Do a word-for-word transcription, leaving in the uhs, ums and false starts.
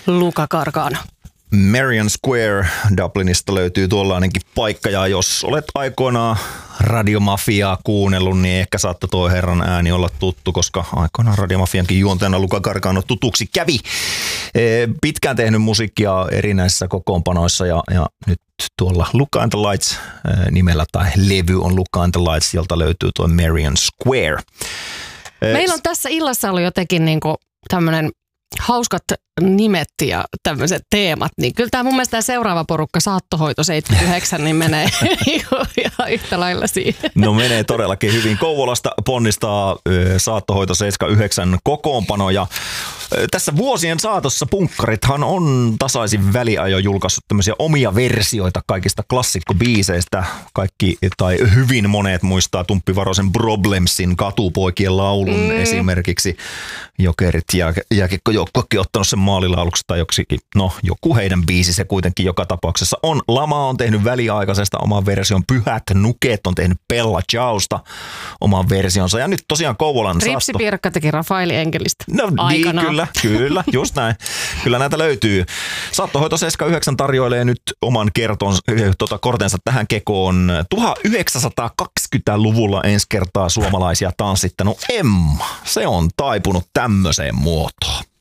Luca Gargano. Merrion Square Dublinista löytyy tuollainenkin paikka, ja jos olet aikoinaan Radiomafiaa kuunnellut, niin ehkä saattaa tuo herran ääni olla tuttu, koska aikoinaan Radiomafiankin juontajana Luca Gargano tutuksi kävi. Pitkään tehnyt musiikkia erinäisissä kokoonpanoissa, ja, ja nyt tuolla Luca and the Lights nimellä tai levy on Luca and the Lights, jolta löytyy tuo Merrion Square. Meillä on tässä illassa ollut jotenkin niinku tämmöinen hauskat nimet ja tämmöiset teemat, niin kyllä tämä mun mielestä tämä seuraava porukka, Saattohoito seitsemänkymmentäyhdeksän, niin menee ihan yhtä lailla siihen. No menee todellakin hyvin. Kouvolasta ponnistaa Saattohoito seitsemänkymmentäyhdeksän kokoonpano, ja tässä vuosien saatossa punkkarithan on tasaisin väliajo julkaissut tämmöisiä omia versioita kaikista klassikkobiiseistä. Kaikki tai hyvin monet muistaa Tumppi Varosen Problemsin Katupoikien laulun mm. esimerkiksi. Jokerit ja jääkiekkojoukkuekin ottanut sen maalilauluksi tai joksikin. No, joku heidän biisi se kuitenkin joka tapauksessa on. Lama on tehnyt väliaikaisesta oman version. Pyhät Nuket on tehnyt Bella Ciaosta oman versionsa. Ja nyt tosiaan Kouvolan Saatto. Ripsipirkka teki Rafaeli Enkelistä no, aikanaan. Niin, kyllä, kyllä, just näin. Kyllä näitä löytyy. Saattohoito seitsemänkymmentäyhdeksän tarjoilee nyt oman kerton, tota, kortensa tähän kekoon. tuhatyhdeksänsataakaksikymmentäluvulla ensi kertaa suomalaisia tanssittanut Emma. Se on taipunut tämmöiseen muotoon.